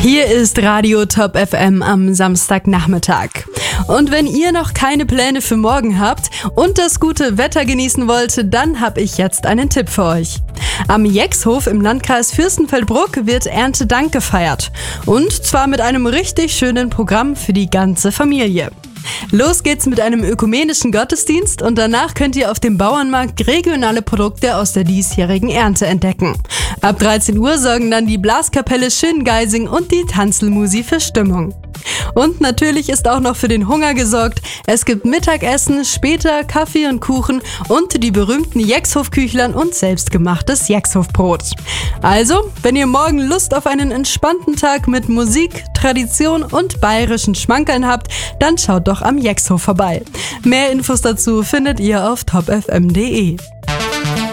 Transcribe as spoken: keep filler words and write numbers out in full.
Hier ist Radio Top F M am Samstagnachmittag. Und wenn ihr noch keine Pläne für morgen habt und das gute Wetter genießen wollt, dann habe ich jetzt einen Tipp für euch. Am Jexhof im Landkreis Fürstenfeldbruck wird Erntedank gefeiert. Und zwar mit einem richtig schönen Programm für die ganze Familie. Los geht's mit einem ökumenischen Gottesdienst und danach könnt ihr auf dem Bauernmarkt regionale Produkte aus der diesjährigen Ernte entdecken. Ab dreizehn Uhr sorgen dann die Blaskapelle Schöngeising und die Tanzelmusi für Stimmung. Und natürlich ist auch noch für den Hunger gesorgt. Es gibt Mittagessen, später Kaffee und Kuchen und die berühmten Jexhof-Küchlern und selbstgemachtes Jexhof-Brot. Also, wenn ihr morgen Lust auf einen entspannten Tag mit Musik, Tradition und bayerischen Schmankerln habt, dann schaut doch am Jexhof vorbei. Mehr Infos dazu findet ihr auf top f m punkt d e.